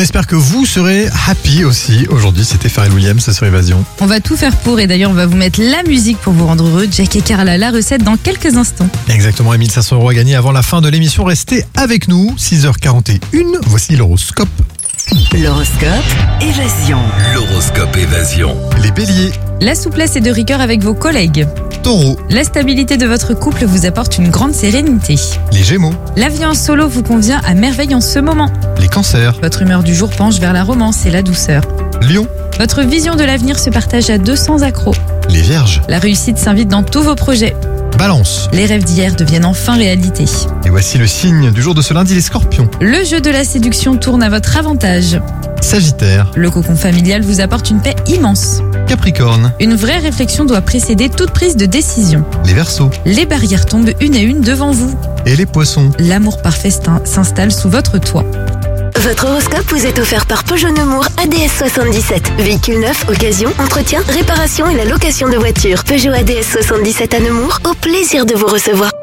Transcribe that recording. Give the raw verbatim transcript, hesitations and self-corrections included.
espère que vous serez happy aussi. Aujourd'hui, c'était Pharrell Williams sur Évasion. On va tout faire pour et d'ailleurs on va vous mettre la musique pour vous rendre heureux. Jack et Carla, la recette dans quelques instants. Exactement, mille cinq cents euros à gagner avant la fin de l'émission. Restez avec nous, six heures quarante et une. Voici l'horoscope. L'horoscope Évasion. L'horoscope Évasion. Les béliers, La souplesse et de rigueur avec vos collègues. taureaux, La stabilité de votre couple vous apporte une grande sérénité. les gémeaux, La vie en solo vous convient à merveille en ce moment. les cancers, Votre humeur du jour penche vers la romance et la douceur. lions, Votre vision de l'avenir se partage à deux cents accros. les vierges, La réussite s'invite dans tous vos projets. balance. Les rêves d'hier deviennent enfin réalité. Et voici le signe du jour de ce lundi, les scorpions, Le jeu de la séduction tourne à votre avantage. sagittaire, Le cocon familial vous apporte une paix immense. capricorne, Une vraie réflexion doit précéder toute prise de décision. les verseaux Les barrières tombent une à une devant vous. et les poissons. L'amour parfait s'in- s'installe sous votre toit. Votre horoscope vous est offert par Peugeot Nemours A D S soixante-dix-sept. Véhicule neuf, occasion, entretien, réparation et la location de voitures. Peugeot A D S soixante-dix-sept à Nemours, au plaisir de vous recevoir.